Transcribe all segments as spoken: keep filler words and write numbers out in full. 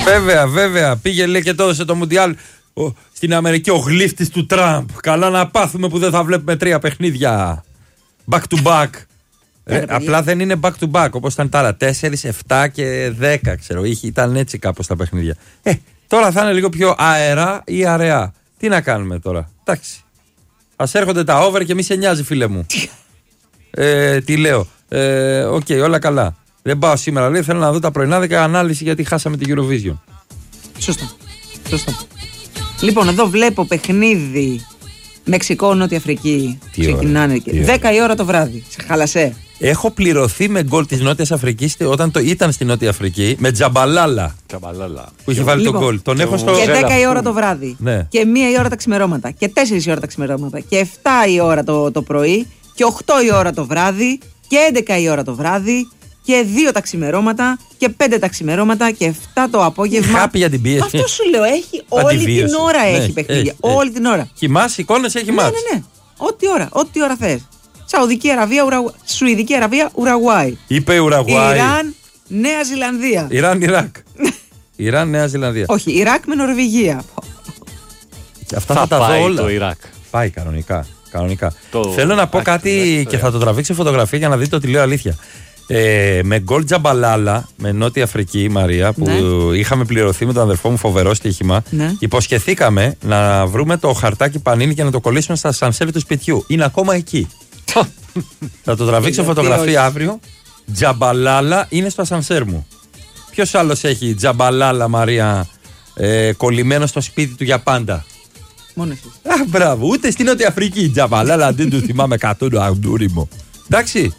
Βέβαια, βέβαια. Πήγε λέει και τότε το Μουντιάλ στην Αμερική ο γλύφτης του Τραμπ. Καλά να πάθουμε που δεν θα βλέπουμε τρία παιχνίδια. Back to back. Ε, απλά δεν είναι back to back όπως ήταν τα άλλα. τέσσερα, επτά και δέκα, ξέρω. Είχε, ήταν έτσι κάπως τα παιχνίδια. Ε, τώρα θα είναι λίγο πιο αερά ή αραιά. Τι να κάνουμε τώρα. Εντάξει. Ας έρχονται τα over και μη σε νοιάζει, φίλε μου. ε, τι λέω. Ε, Οκ, okay, όλα καλά. Δεν πάω σήμερα, λέει. Θέλω να δω τα πρωινάδικα ανάλυση γιατί χάσαμε την Eurovision. Σωστά. Σωστά. Λοιπόν, εδώ βλέπω παιχνίδι Μεξικό, Νότια Αφρική. Τι ξεκινάνε και δέκα η ώρα το βράδυ. Σε χαλασέ. Έχω πληρωθεί με γκολ της Νότιας Αφρικής όταν το ήταν στη Νότια Αφρική με Τζαμπαλάλα. Τζαμπαλάλα. Που είχε βάλει λοιπόν, τον γκολ. Τον έχω στο. Και δέκα η ώρα το βράδυ. Ναι. Και μία η ώρα τα ξημερώματα. Και τέσσερα η ώρα τα ξημερώματα. Και επτά η ώρα το, το πρωί. Και οκτώ η ώρα το βράδυ. Και έντεκα η ώρα το βράδυ. Και δύο τα ξημερώματα. Και πέντε τα ξημερώματα. Και επτά το απόγευμα. Χάπη για την πίεση. Αυτό σου λέω. Έχει όλη την ώρα ναι, έχει παιχνίδια. Έχει, όλη έχει. την ώρα. Χυμάς, εικόνες, έχει ναι, μάτς. Ναι, ναι. Ό,τι ώρα. Ό,τι ώρα θες. Σαουδική Αραβία, Ουρα... Σουηδική Αραβία, Ουραγκουάη. Είπε Ουραγκουάη. Ιράν, Νέα Ζηλανδία. Ιράν, Ιράκ. Ιράν, Νέα Ζηλανδία. Όχι, Ιράκ με Νορβηγία. Και αυτά θα, θα τα πάει δω όλα. Το Ιράκ. Πάει κανονικά. κανονικά. Το... Θέλω να πω Άκη, κάτι ναι, και θα το τραβήξω φωτογραφία για να δείτε ότι λέω αλήθεια. Ε, με γκολ Τζαμπαλάλα με Νότια Αφρική, η Μαρία, που ναι. είχαμε πληρωθεί με τον αδερφό μου, φοβερό στοίχημα. Ναι. Υποσχεθήκαμε να βρούμε το χαρτάκι πανίνι και να το κολλήσουμε στα σανσέρ του σπιτιού. Είναι ακόμα εκεί. Θα το τραβήξω φωτογραφία αύριο. Τζαμπαλάλα είναι στο ασανσέρ μου. Ποιος άλλος έχει Τζαμπαλάλα, Μαρία, ε, κολλημένο στο σπίτι του για πάντα? Μόνο εσύ. Α, μπράβο, ούτε στην Νότια Αφρική Τζαμπαλάλα δεν του θυμάμαι καθόλου αγντούριμο. Εντάξει.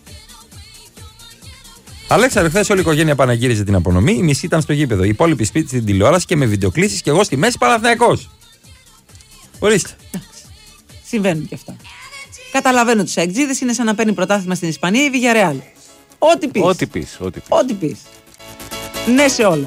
Αλέξανδρε, χθες όλη η οικογένεια παναγύριζε την απονομή. Η μισή ήταν στο γήπεδο. Η υπόλοιπη σπίτι στην τηλεόραση και με βιντεοκλήσεις και εγώ στη μέση Παναθηναϊκός. Ορίστε. Συμβαίνουν και αυτά. Καταλαβαίνω τους αεξίδες, είναι σαν να παίρνει πρωτάθλημα στην Ισπανία η Villarreal. Ό,τι πεις. Ό,τι πεις. Ό,τι πεις. Ό,τι πεις. Ναι σε όλα.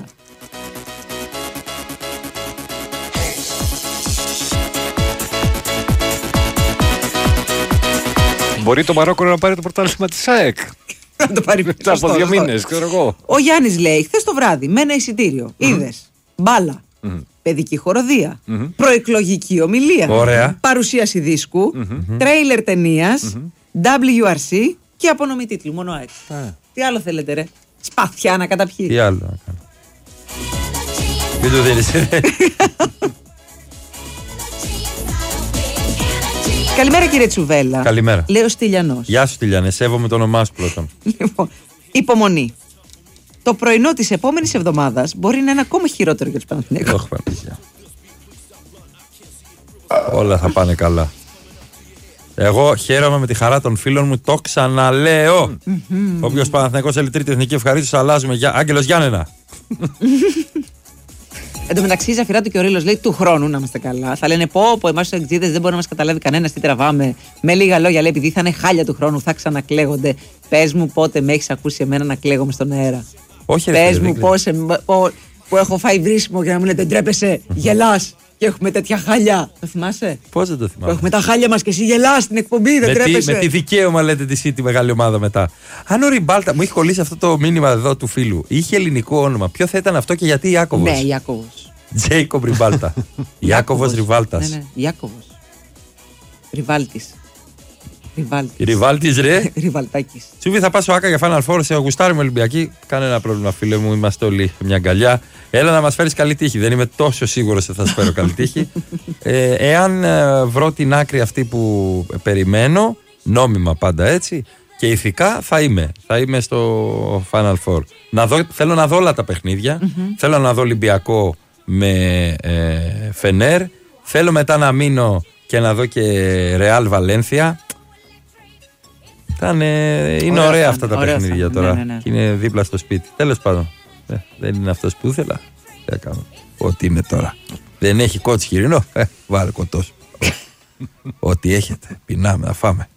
Μπορεί το Μαρόκο να πάρει το πρωτάθλημα της ΑΕΚ. Να το πάρει μετά από δύο μήνες, ξέρω εγώ. Ο Γιάννης λέει: χθες το βράδυ, με ένα εισιτήριο, mm-hmm. είδες μπάλα, mm-hmm. παιδική χοροδία, mm-hmm. προεκλογική ομιλία, ωραία. παρουσίαση δίσκου, mm-hmm. τρέιλερ ταινίας, mm-hmm. ντάμπλιου αρ σι και απονομή τίτλου. Μόνο ΑΕΚ. Ah. Τι άλλο θέλετε, ρε? Σπαθιά να καταπιεί. Τι άλλο να κάνω. Μην το δίνεις. Καλημέρα, κύριε Τσουβέλα. Καλημέρα. Λέει ο Στυλιανός. Γεια σου, Στυλιανέ. Σέβομαι το όνομά σου πρώτον. Λοιπόν, υπομονή. Το πρωινό της επόμενης εβδομάδας μπορεί να είναι ακόμα χειρότερο για τους Παναθηναϊκούς. Όχι, Παναγία. Όλα θα πάνε καλά. Εγώ χαίρομαι με τη χαρά των φίλων μου. Το ξαναλέω. Mm-hmm. Όποιος Παναθηναϊκός θέλει τρίτη εθνική, ευχαρίστως αλλάζουμε. Για... Άγγελος Γιάννενα. Εν τω μεταξύ, η Ζαφυρά του και ο Ρήλος λέει του χρόνου να είμαστε καλά. Θα λένε πω, πω εμάς τους εξήδες δεν μπορεί να μας καταλάβει κανένας τι τραβάμε. Με λίγα λόγια λέει, επειδή θα είναι χάλια του χρόνου, θα ξανακλαίγονται. Πες μου πότε με έχεις ακούσει εμένα να κλαίγομαι στον αέρα. Όχι, πες μου πώς, πώς, που έχω φάει βρίσιμο και να μου λέτε ντρέπεσαι, γελάς και έχουμε τέτοια χάλια. Το θυμάσαι? Πώς δεν το θυμάμαι? Που έχουμε τα χάλια μας και εσύ γελάς στην εκπομπή, δεν με τρέπεσαι. Τι, με τι δικαίωμα λέτε τη City μεγάλη ομάδα μετά. Αν ο Ριμπάλτα, μου έχει κολλήσει αυτό το μήνυμα εδώ του φίλου, είχε ελληνικό όνομα, ποιο θα ήταν αυτό και γιατί Ιάκωβος? Ναι, Ιάκωβος. Τζέικομπ Ριβάλτα. Ιάκωβος Ριβάλτας. Ναι, ναι, Ιάκωβος. Ριβάλτης. Ριβάλτης. Ριβάλτης, ρε. Ριβαλτάκης. Τσούβι, θα πας στο Άκα για Final Four σε Αυγουστάρι με Ολυμπιακή. Κανένα πρόβλημα, φίλε μου, είμαστε όλοι μια αγκαλιά. Έλα να μας φέρεις καλή τύχη. Δεν είμαι τόσο σίγουρος ότι θα σου φέρω καλή τύχη. ε, εάν ε, βρω την άκρη αυτή που περιμένω, νόμιμα πάντα έτσι, και ηθικά θα είμαι. Θα είμαι στο Final Four. Να δω, θέλω να δω όλα τα παιχνίδια. Mm-hmm. Θέλω να δω Ολυμπιακό με ε, Φενέρ. Θέλω μετά να μείνω και να δω και Ρεάλ Βαλένθια. Ήταν, ε, είναι ωραία, ωραία αυτά τα ωραία παιχνίδια ωραία τώρα. Ναι, ναι, ναι. Και είναι δίπλα στο σπίτι. Τέλος πάντων. Ε, δεν είναι αυτός που ήθελα. Δεν κάνω. Ό,τι είναι τώρα. Δεν έχει κότσι χοιρινό. Ε, βάλε κοτός. Ό,τι έχετε. Πεινάμε να φάμε.